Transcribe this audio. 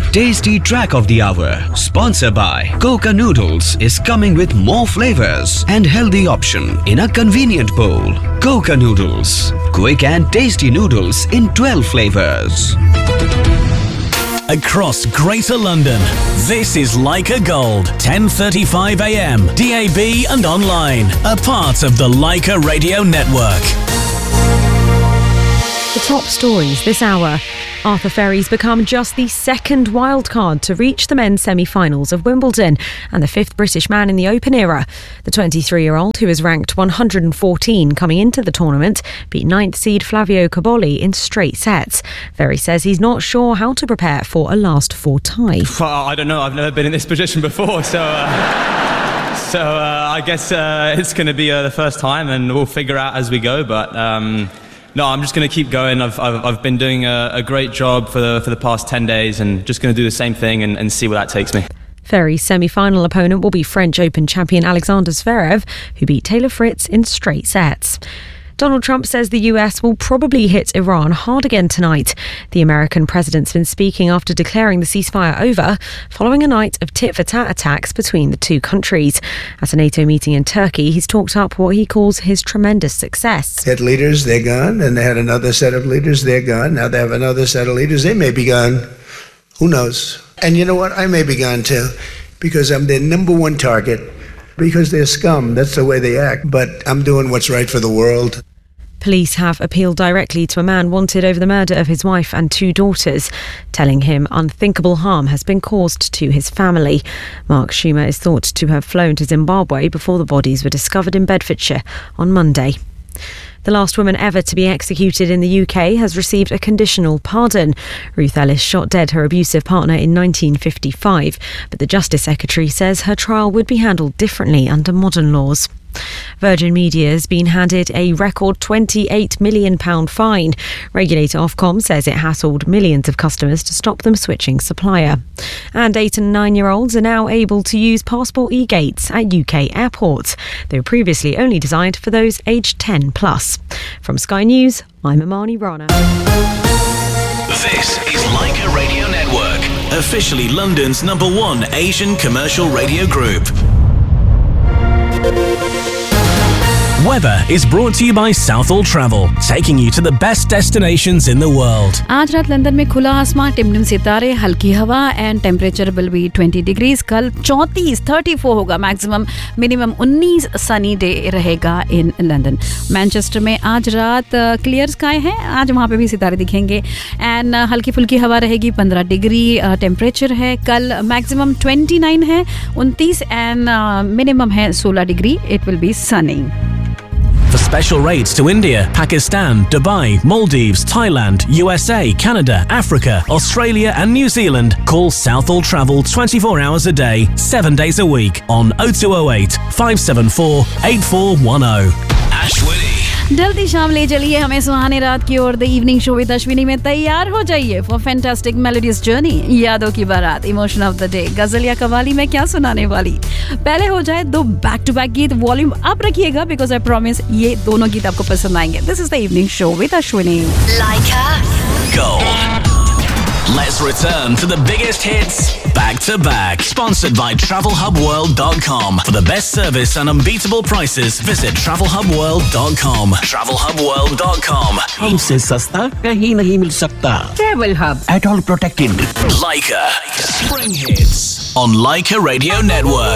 Tasty Track of the Hour, sponsored by Coca Noodles, is coming with more flavors and healthy option in a convenient bowl. Coca Noodles, quick and tasty noodles in 12 flavors. Across Greater London, this is Leica Gold, 10:35 a.m. DAB and online, a part of the Leica Radio Network. The top stories this hour. Arthur Ferry's become just the second wildcard to reach the men's semi-finals of Wimbledon and the fifth British man in the Open era. The 23-year-old, who is ranked 114 coming into the tournament, beat ninth seed Flavio Cobolli in straight sets. Ferry says he's not sure how to prepare for a last four tie. Well, I don't know. I've never been in this position before, so I guess it's going to be the first time, and we'll figure out as we go. But no, I'm just going to keep going. I've been doing a great job for the past 10 days, and just going to do the same thing and see where that takes me. Ferry's semi-final opponent will be French Open champion Alexander Zverev, who beat Taylor Fritz in straight sets. Donald Trump says the US will probably hit Iran hard again tonight. The American president's been speaking after declaring the ceasefire over, following a night of tit-for-tat attacks between the two countries. At a NATO meeting in Turkey, he's talked up what he calls his tremendous success. They had leaders, they're gone, and they had another set of leaders, they're gone. Now they have another set of leaders, they may be gone. Who knows? And you know what? I may be gone too, because I'm their number one target. Because they're scum, that's the way they act. But I'm doing what's right for the world. Police have appealed directly to a man wanted over the murder of his wife and two daughters, telling him unthinkable harm has been caused to his family. Mark Schumer is thought to have flown to Zimbabwe before the bodies were discovered in Bedfordshire on Monday. The last woman ever to be executed in the UK has received a conditional pardon. Ruth Ellis shot dead her abusive partner in 1955, but the Justice Secretary says her trial would be handled differently under modern laws. Virgin Media has been handed a record £28 million fine. Regulator Ofcom says it hassled millions of customers to stop them switching supplier. And 8 and 9-year-olds are now able to use passport e-gates at UK airports. They were previously only designed for those aged 10 plus. From Sky News, I'm Amani Rana. This is Leica Radio Network, officially London's #1 Asian commercial radio group. Weather is brought to you by Southall Travel, taking you to the best destinations in the world. आज रात London में खुला आसमां, टिमटिम सितारे, हल्की हवा and temperature will be 20 degrees. कल 34 होगा मैक्सिमम, मिनिमम 19 सनी डे रहेगा इन लंदन. मैनचेस्टर में आज रात क्लियर स्काई है, आज वहाँ पे भी सितारे दिखेंगे एंड हल्की फुल्की हवा रहेगी. 15 डिग्री टेम्परेचर है. कल मैक्सिमम 29 है, 29 एंड मिनिमम है 16 degree. It will be Sunny. For special rates to India, Pakistan, Dubai, Maldives, Thailand, USA, Canada, Africa, Australia and New Zealand, call Southall Travel 24 hours a day, 7 days a week on 0208 574 8410. Ashwini. जल्दी शाम ले चलिए हमें सुहाने रात की ओर. The evening show with Ashwini में तैयार हो जाइए फॉर फैंटास्टिक मेलोडियस जर्नी. यादों की बारात, इमोशन ऑफ द डे, गजल या कवाली में क्या सुनाने वाली. पहले हो जाए 2 बैक टू बैक गीत. वॉल्यूम अप रखिएगा बिकॉज आई प्रॉमिस ये दोनों गीत आपको पसंद आएंगे. This is the evening show with Ashwini. Gold. Let's return to the biggest hits back to back. Sponsored by TravelHubWorld.com. For the best service and unbeatable prices, visit TravelHubWorld.com. TravelHubWorld.com. हमसे सस्ता कहीं नहीं मिल सकता. Travel Hub. At all protected. Leica. Spring hits on Leica Radio Network.